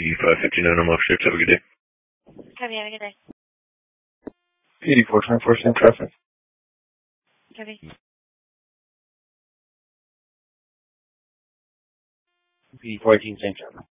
9559 on off shift. Have a good day. Copy, have a good day. 8424 same traffic. Copy. 8418 same traffic.